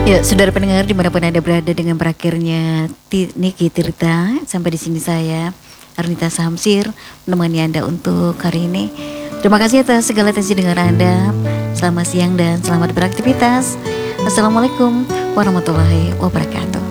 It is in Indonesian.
Ya, saudara pendengar dimanapun Anda berada dengan berakhirnya Niki Tirta, sampai di sini saya Arnita Samsir menemani Anda untuk hari ini. Terima kasih atas segala atensi dengar Anda. Selamat siang dan selamat beraktivitas. Assalamualaikum warahmatullahi wabarakatuh.